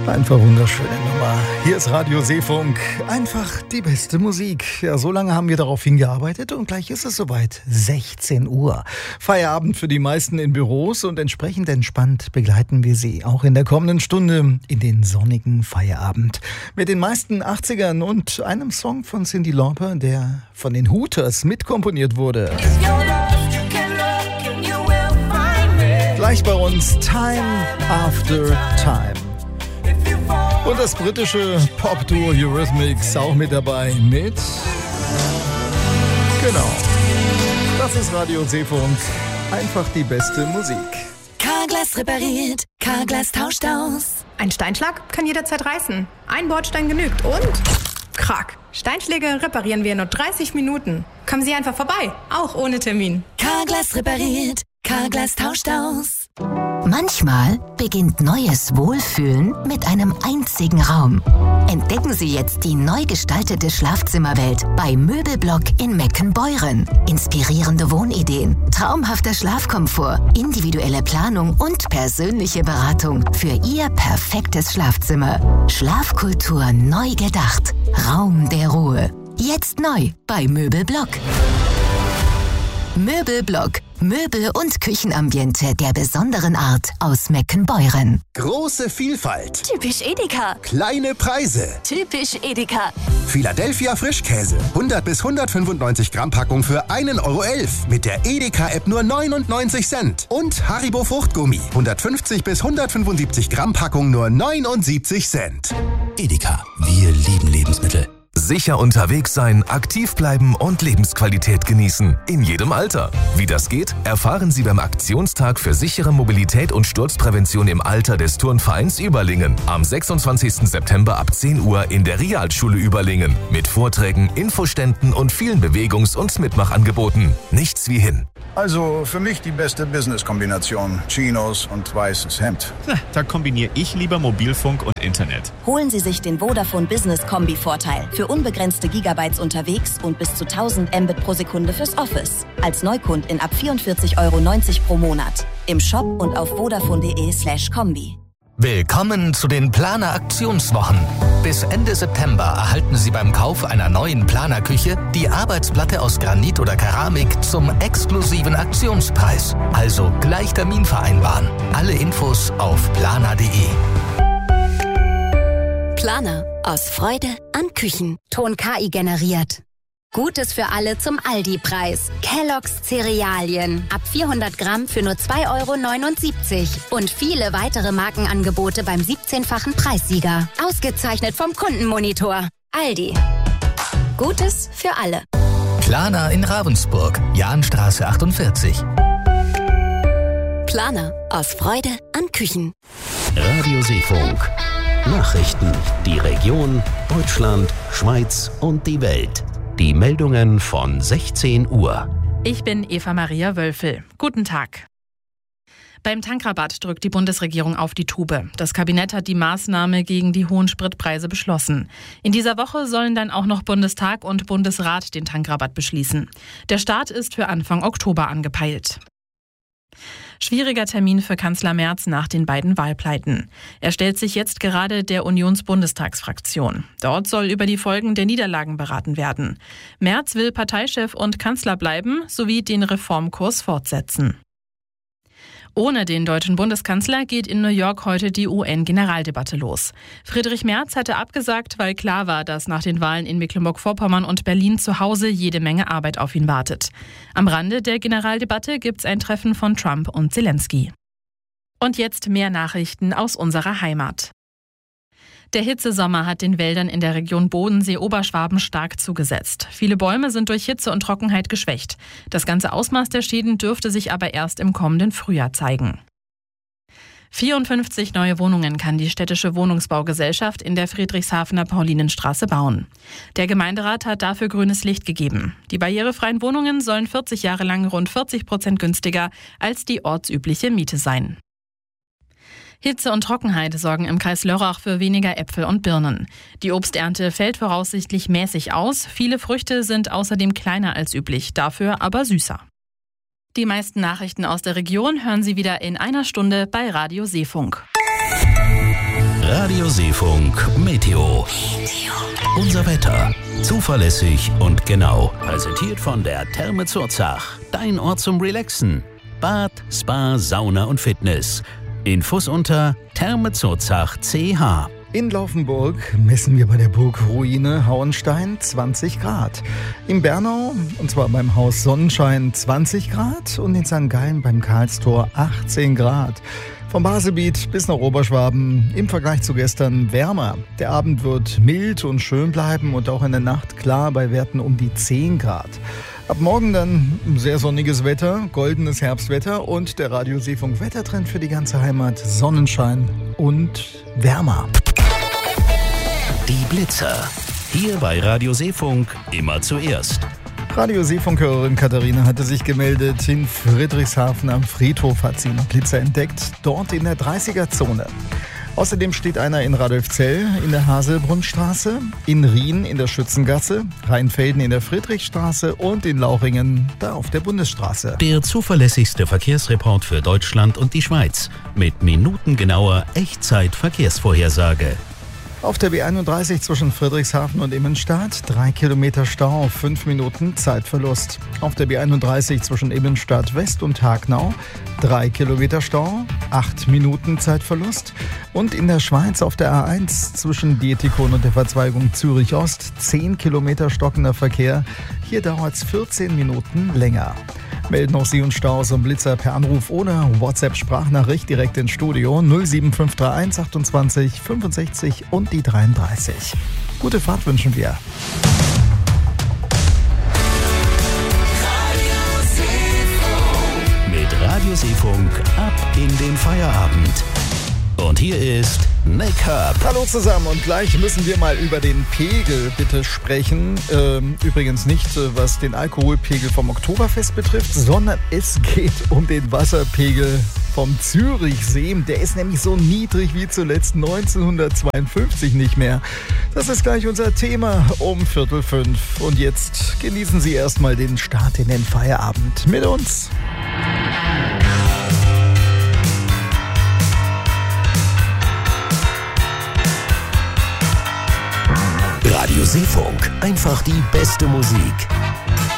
Einfach wunderschöne Nummer. Hier ist Radio Seefunk. Einfach die beste Musik. Ja, so lange haben wir darauf hingearbeitet und gleich ist es soweit. 16 Uhr. Feierabend für die meisten in Büros und entsprechend entspannt begleiten wir Sie auch in der kommenden Stunde in den sonnigen Feierabend. Mit den meisten 80ern und einem Song von Cyndi Lauper, der von den Hooters mitkomponiert wurde. Gleich bei uns Time After Time. Und das britische Pop-Duo Eurythmics auch mit dabei mit... Genau. Das ist Radio Seefunk. Einfach die beste Musik. Carglass repariert, Carglass tauscht aus. Ein Steinschlag kann jederzeit reißen. Ein Bordstein genügt und... Krack. Steinschläge reparieren wir in nur 30 Minuten. Kommen Sie einfach vorbei, auch ohne Termin. Carglass repariert, Carglass tauscht aus. Manchmal beginnt neues Wohlfühlen mit einem einzigen Raum. Entdecken Sie jetzt die neu gestaltete Schlafzimmerwelt bei Möbelblock in Meckenbeuren. Inspirierende Wohnideen, traumhafter Schlafkomfort, individuelle Planung und persönliche Beratung für Ihr perfektes Schlafzimmer. Schlafkultur neu gedacht. Raum der Ruhe. Jetzt neu bei Möbelblock. Möbelblock. Möbel- und Küchenambiente der besonderen Art aus Meckenbeuren. Große Vielfalt. Typisch Edeka. Kleine Preise. Typisch Edeka. Philadelphia Frischkäse. 100 bis 195 Gramm Packung für 1,11 € mit der Edeka-App nur 99 Cent. Und Haribo Fruchtgummi. 150 bis 175 Gramm Packung nur 79 Cent. Edeka. Wir lieben Lebensmittel. Sicher unterwegs sein, aktiv bleiben und Lebensqualität genießen. In jedem Alter. Wie das geht, erfahren Sie beim Aktionstag für sichere Mobilität und Sturzprävention im Alter des Turnvereins Überlingen. Am 26. September ab 10 Uhr in der Realschule Überlingen. Mit Vorträgen, Infoständen und vielen Bewegungs- und Mitmachangeboten. Nichts wie hin. Also für mich die beste Business-Kombination. Chinos und weißes Hemd. Na, da kombiniere ich lieber Mobilfunk und Internet. Holen Sie sich den Vodafone Business Kombi-Vorteil. Für unbegrenzte Gigabytes unterwegs und bis zu 1000 Mbit pro Sekunde fürs Office. Als Neukundin ab 44,90 € pro Monat. Im Shop und auf vodafone.de/kombi. Willkommen zu den Planer-Aktionswochen. Bis Ende September erhalten Sie beim Kauf einer neuen Planerküche die Arbeitsplatte aus Granit oder Keramik zum exklusiven Aktionspreis. Also gleich Termin vereinbaren. Alle Infos auf planer.de. Planer. Aus Freude an Küchen. Ton KI generiert. Gutes für alle zum Aldi-Preis. Kellogg's Cerealien. Ab 400 Gramm für nur 2,79 € Und viele weitere Markenangebote beim 17-fachen Preissieger. Ausgezeichnet vom Kundenmonitor. Aldi. Gutes für alle. Planer in Ravensburg. Jahnstraße 48. Planer. Aus Freude an Küchen. Radio Seefunk. Nachrichten. Die Region, Deutschland, Schweiz und die Welt. Die Meldungen von 16 Uhr. Ich bin Eva-Maria Wölfel. Guten Tag. Beim Tankrabatt drückt die Bundesregierung auf die Tube. Das Kabinett hat die Maßnahme gegen die hohen Spritpreise beschlossen. In dieser Woche sollen dann auch noch Bundestag und Bundesrat den Tankrabatt beschließen. Der Start ist für Anfang Oktober angepeilt. Schwieriger Termin für Kanzler Merz nach den beiden Wahlpleiten. Er stellt sich jetzt gerade der Unionsbundestagsfraktion. Dort soll über die Folgen der Niederlagen beraten werden. Merz will Parteichef und Kanzler bleiben sowie den Reformkurs fortsetzen. Ohne den deutschen Bundeskanzler geht in New York heute die UN-Generaldebatte los. Friedrich Merz hatte abgesagt, weil klar war, dass nach den Wahlen in Mecklenburg-Vorpommern und Berlin zu Hause jede Menge Arbeit auf ihn wartet. Am Rande der Generaldebatte gibt's ein Treffen von Trump und Zelensky. Und jetzt mehr Nachrichten aus unserer Heimat. Der Hitzesommer hat den Wäldern in der Region Bodensee-Oberschwaben stark zugesetzt. Viele Bäume sind durch Hitze und Trockenheit geschwächt. Das ganze Ausmaß der Schäden dürfte sich aber erst im kommenden Frühjahr zeigen. 54 neue Wohnungen kann die städtische Wohnungsbaugesellschaft in der Friedrichshafener Paulinenstraße bauen. Der Gemeinderat hat dafür grünes Licht gegeben. Die barrierefreien Wohnungen sollen 40 Jahre lang rund 40% günstiger als die ortsübliche Miete sein. Hitze und Trockenheit sorgen im Kreis Lörrach für weniger Äpfel und Birnen. Die Obsternte fällt voraussichtlich mäßig aus. Viele Früchte sind außerdem kleiner als üblich, dafür aber süßer. Die meisten Nachrichten aus der Region hören Sie wieder in einer Stunde bei Radio Seefunk. Radio Seefunk Meteo. Unser Wetter. Zuverlässig und genau. Präsentiert von der Therme Zurzach. Dein Ort zum Relaxen. Bad, Spa, Sauna und Fitness. Infos unter thermezurzach.ch. In Laufenburg messen wir bei der Burgruine Hauenstein 20 Grad. In Bernau, und zwar beim Haus Sonnenschein, 20 Grad und in St. Gallen beim Karlstor 18 Grad. Vom Baselbiet bis nach Oberschwaben im Vergleich zu gestern wärmer. Der Abend wird mild und schön bleiben und auch in der Nacht klar bei Werten um die 10 Grad. Ab morgen dann sehr sonniges Wetter, goldenes Herbstwetter und der Radio Seefunk Wettertrend für die ganze Heimat, Sonnenschein und wärmer. Die Blitzer. Hier bei Radio Seefunk immer zuerst. Radio Seefunk-Hörerin Katharina hatte sich gemeldet. In Friedrichshafen am Friedhof hat sie einen Blitzer entdeckt, dort in der 30er-Zone. Außerdem steht einer in Radolfzell in der Haselbrunnstraße, in Rien in der Schützengasse, Rheinfelden in der Friedrichstraße und in Lauchringen da auf der Bundesstraße. Der zuverlässigste Verkehrsreport für Deutschland und die Schweiz mit minutengenauer Echtzeit-Verkehrsvorhersage. Auf der B31 zwischen Friedrichshafen und Immenstadt 3 Kilometer Stau, 5 Minuten Zeitverlust. Auf der B31 zwischen Immenstadt West und Hagnau 3 Kilometer Stau, 8 Minuten Zeitverlust. Und in der Schweiz auf der A1 zwischen Dietikon und der Verzweigung Zürich Ost 10 Kilometer stockender Verkehr. Hier dauert es 14 Minuten länger. Melden auch Sie uns Staus und Blitzer per Anruf oder WhatsApp-Sprachnachricht direkt ins Studio 07531 28 65 und die 33. Gute Fahrt wünschen wir. Mit Radio Seefunk ab in den Feierabend. Und hier ist Nick Herb. Hallo zusammen und gleich müssen wir mal über den Pegel bitte sprechen. Übrigens nicht, was den Alkoholpegel vom Oktoberfest betrifft, sondern es geht um den Wasserpegel vom Zürichsee. Der ist nämlich so niedrig wie zuletzt 1952 nicht mehr. Das ist gleich unser Thema um 4:45. Und jetzt genießen Sie erstmal den Start in den Feierabend mit uns. Radio Seefunk. Einfach die beste Musik.